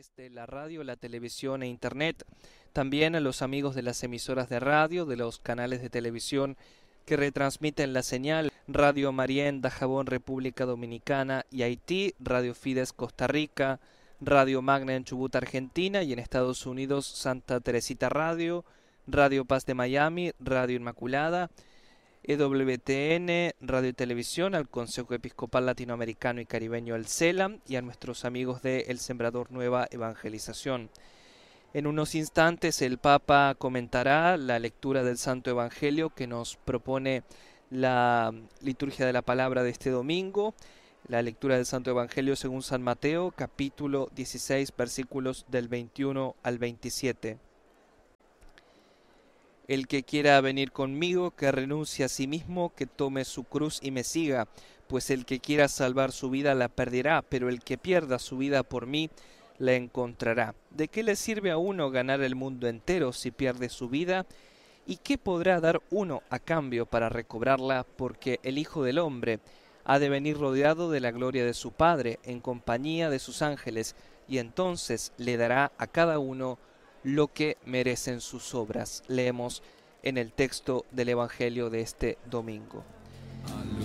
través de la radio, la televisión e internet. También a los amigos de las emisoras de radio, de los canales de televisión que retransmiten la señal: Radio María en Dajabón, República Dominicana y Haití, Radio Fides Costa Rica, Radio Magna en Chubut, Argentina, y en Estados Unidos Santa Teresita Radio, Radio Paz de Miami, Radio Inmaculada, EWTN, Radio y Televisión, al Consejo Episcopal Latinoamericano y Caribeño, el CELAM, y a nuestros amigos de El Sembrador Nueva Evangelización. En unos instantes el Papa comentará la lectura del Santo Evangelio que nos propone la liturgia de la palabra de este domingo. La lectura del Santo Evangelio según San Mateo, capítulo 16, versículos del 21 al 27. El que quiera venir conmigo, que renuncie a sí mismo, que tome su cruz y me siga, pues el que quiera salvar su vida la perderá, pero el que pierda su vida por mí la encontrará. ¿De qué le sirve a uno ganar el mundo entero si pierde su vida? ¿Y qué podrá dar uno a cambio para recobrarla? Porque el Hijo del Hombre ha de venir rodeado de la gloria de su Padre, en compañía de sus ángeles, y entonces le dará a cada uno lo que merecen sus obras. Leemos en el texto del Evangelio de este domingo.